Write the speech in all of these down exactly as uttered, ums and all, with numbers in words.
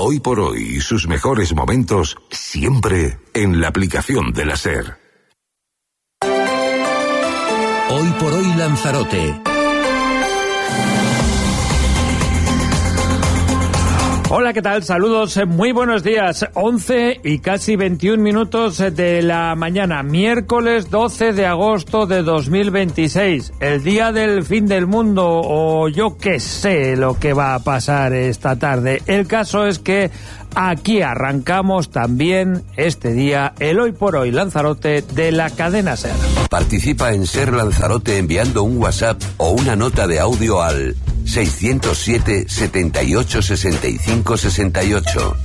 Hoy por hoy y sus mejores momentos siempre en la aplicación de la SER. Hoy por hoy Lanzarote. Hola, ¿qué tal? Saludos, muy buenos días. once y casi veintiún minutos de la mañana, miércoles doce de agosto de dos mil veintiséis, el día del fin del mundo, o yo qué sé lo que va a pasar esta tarde. El caso es que aquí arrancamos también este día el Hoy por Hoy Lanzarote de la cadena SER. Participa en SER Lanzarote enviando un WhatsApp o una nota de audio al seiscientos siete, setenta y ocho, sesenta y cinco, sesenta y ocho.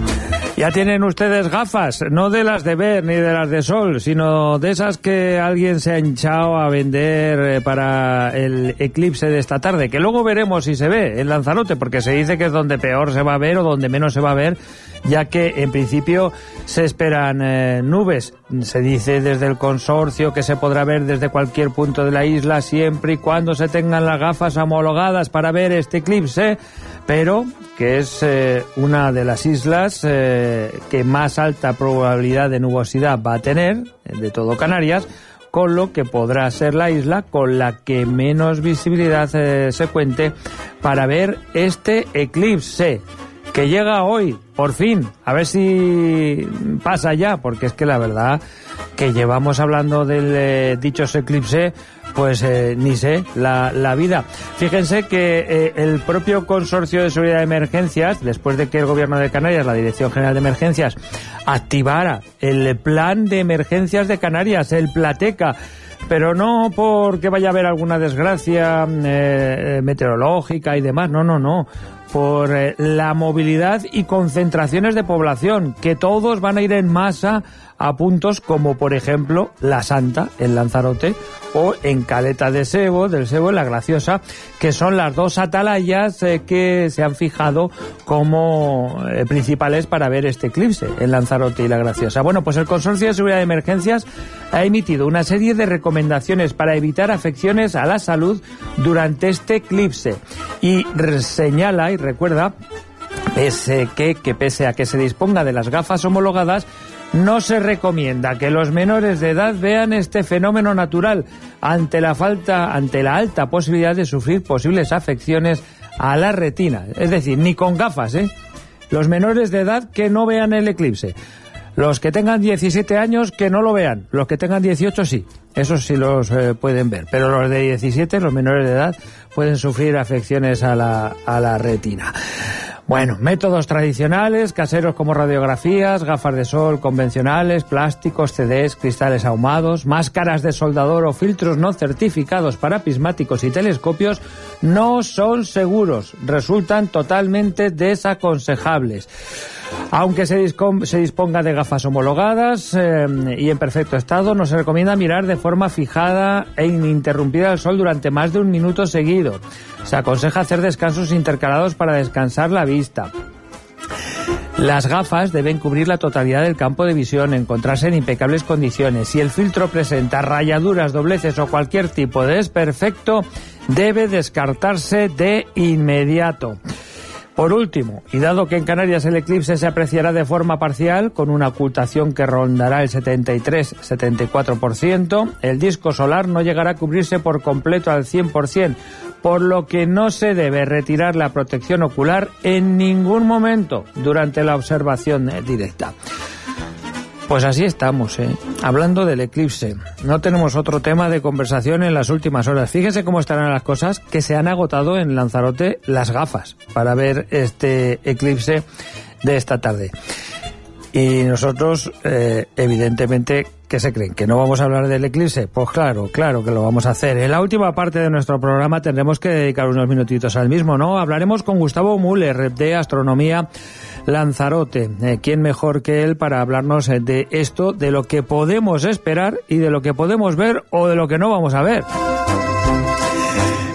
Ya tienen ustedes gafas, no de las de ver ni de las de sol, sino de esas que alguien se ha hinchado a vender para el eclipse de esta tarde, que luego veremos si se ve en Lanzarote, porque se dice que es donde peor se va a ver o donde menos se va a ver, ya que en principio se esperan eh, nubes. Se dice desde el consorcio que se podrá ver desde cualquier punto de la isla siempre y cuando se tengan las gafas homologadas para ver este eclipse, pero que es eh, una de las islas eh, que más alta probabilidad de nubosidad va a tener, de todo Canarias, con lo que podrá ser la isla con la que menos visibilidad eh, se cuente para ver este eclipse, que llega hoy, por fin, a ver si pasa ya, porque es que la verdad que llevamos hablando del eh, dichoso eclipse, pues eh, ni sé, la, la vida. Fíjense que eh, el propio Consorcio de Seguridad de Emergencias, después de que el Gobierno de Canarias, la Dirección General de Emergencias, activara el Plan de Emergencias de Canarias, el Plateca, pero no porque vaya a haber alguna desgracia eh, meteorológica y demás, no, no, no, por eh, la movilidad y concentraciones de población, que todos van a ir en masa a puntos como, por ejemplo, La Santa, en Lanzarote, o en Caleta de Sebo, del Sebo, en La Graciosa, que son las dos atalayas eh, que se han fijado como eh, principales para ver este eclipse, en Lanzarote y La Graciosa. Bueno, pues el Consorcio de Seguridad de Emergencias ha emitido una serie de recomendaciones para evitar afecciones a la salud durante este eclipse, y señala y recuerda pese que, que pese a que se disponga de las gafas homologadas, no se recomienda que los menores de edad vean este fenómeno natural ante la falta, ante la alta posibilidad de sufrir posibles afecciones a la retina. Es decir, ni con gafas, ¿eh? Los menores de edad que no vean el eclipse. Los que tengan diecisiete años que no lo vean. Los que tengan dieciocho sí. Esos sí los eh, pueden ver. Pero los de diecisiete, los menores de edad, pueden sufrir afecciones a la, a la retina. Bueno, métodos tradicionales, caseros como radiografías, gafas de sol convencionales, plásticos, C Ds, cristales ahumados, máscaras de soldador o filtros no certificados para prismáticos y telescopios no son seguros, resultan totalmente desaconsejables. Aunque se, discom- se disponga de gafas homologadas eh, y en perfecto estado, no se recomienda mirar de forma fijada e ininterrumpida al sol durante más de un minuto seguido. Se aconseja hacer descansos intercalados para descansar la vista. Las gafas deben cubrir la totalidad del campo de visión, encontrarse en impecables condiciones. Si el filtro presenta rayaduras, dobleces o cualquier tipo de desperfecto, debe descartarse de inmediato. Por último, y dado que en Canarias el eclipse se apreciará de forma parcial, con una ocultación que rondará el setenta y tres a setenta y cuatro por ciento, el disco solar no llegará a cubrirse por completo al cien por ciento, por lo que no se debe retirar la protección ocular en ningún momento durante la observación directa. Pues así estamos, ¿eh? Hablando del eclipse. No tenemos otro tema de conversación en las últimas horas. Fíjense cómo estarán las cosas, que se han agotado en Lanzarote las gafas para ver este eclipse de esta tarde. Y nosotros, eh, evidentemente, ¿qué se creen? ¿Que no vamos a hablar del eclipse? Pues claro, claro que lo vamos a hacer. En la última parte de nuestro programa tendremos que dedicar unos minutitos al mismo, ¿no? Hablaremos con Gustavo Müller, de Astronomía Lanzarote. Eh, ¿Quién mejor que él para hablarnos de esto, de lo que podemos esperar y de lo que podemos ver o de lo que no vamos a ver?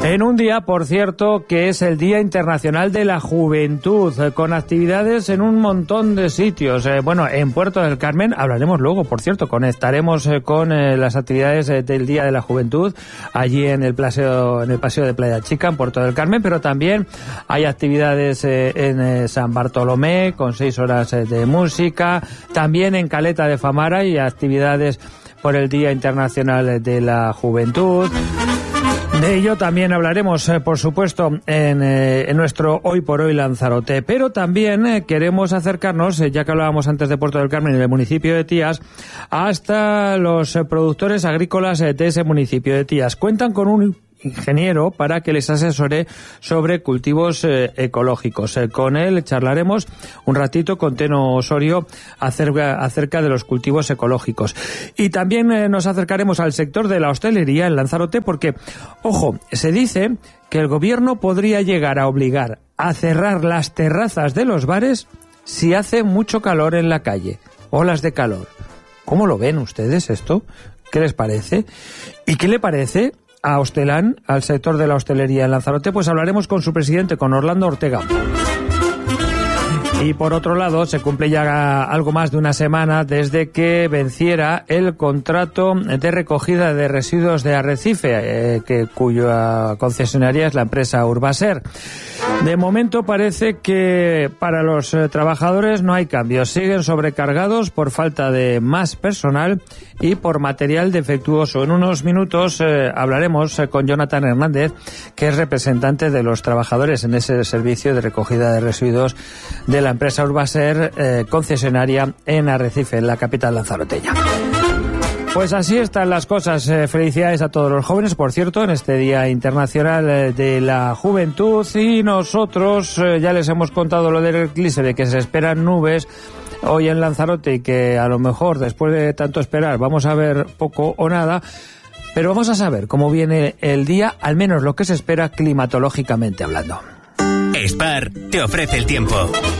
En un día, por cierto, que es el Día Internacional de la Juventud, eh, con actividades en un montón de sitios. Eh, bueno, en Puerto del Carmen hablaremos luego, por cierto, conectaremos eh, con eh, las actividades eh, del Día de la Juventud allí en el paseo, en el paseo de Playa Chica, en Puerto del Carmen, pero también hay actividades eh, en eh, San Bartolomé, con seis horas eh, de música, también en Caleta de Famara hay actividades por el Día Internacional de la Juventud. De ello también hablaremos, eh, por supuesto, en, eh, en nuestro Hoy por Hoy Lanzarote. Pero también eh, queremos acercarnos, eh, ya que hablábamos antes de Puerto del Carmen y del municipio de Tías, hasta los eh, productores agrícolas eh, de ese municipio de Tías. Cuentan con un ingeniero para que les asesore sobre cultivos eh, ecológicos. Eh, con él charlaremos un ratito con Teno Osorio acerca, acerca de los cultivos ecológicos. Y también eh, nos acercaremos al sector de la hostelería en Lanzarote porque, ojo, se dice que el gobierno podría llegar a obligar a cerrar las terrazas de los bares si hace mucho calor en la calle, olas de calor. ¿Cómo lo ven ustedes esto? ¿Qué les parece? ¿Y qué le parece a Hostelán, al sector de la hostelería en Lanzarote? Pues hablaremos con su presidente, con Orlando Ortega. Y por otro lado, se cumple ya algo más de una semana desde que venciera el contrato de recogida de residuos de Arrecife, eh, que cuya concesionaria es la empresa Urbaser. De momento parece que para los eh, trabajadores no hay cambios. Siguen sobrecargados por falta de más personal y por material defectuoso. En unos minutos eh, hablaremos eh, con Jonathan Hernández, que es representante de los trabajadores en ese servicio de recogida de residuos de la empresa Urbaser, eh, concesionaria en Arrecife, en la capital lanzaroteña. Pues así están las cosas. Eh, felicidades a todos los jóvenes, por cierto, en este Día Internacional eh, de la Juventud. Y nosotros eh, ya les hemos contado lo del eclipse, de que se esperan nubes hoy en Lanzarote y que a lo mejor después de tanto esperar vamos a ver poco o nada. Pero vamos a saber cómo viene el día, al menos lo que se espera climatológicamente hablando. Spar te ofrece el tiempo.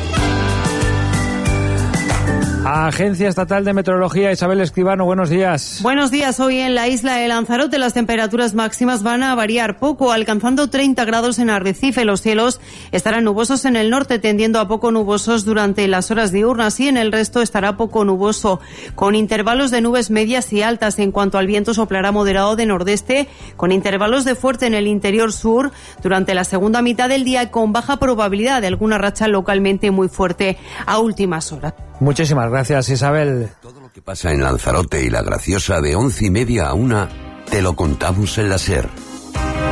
Agencia Estatal de Meteorología, Isabel Escribano, buenos días. Buenos días. Hoy en la isla de Lanzarote las temperaturas máximas van a variar poco, alcanzando treinta grados en Arrecife. Los cielos estarán nubosos en el norte, tendiendo a poco nubosos durante las horas diurnas, y en el resto estará poco nuboso, con intervalos de nubes medias y altas. En cuanto al viento, soplará moderado de nordeste, con intervalos de fuerte en el interior sur durante la segunda mitad del día, con baja probabilidad de alguna racha localmente muy fuerte a últimas horas. Muchísimas gracias, Isabel. Todo lo que pasa en Lanzarote y La Graciosa de once y media a una, te lo contamos en la SER.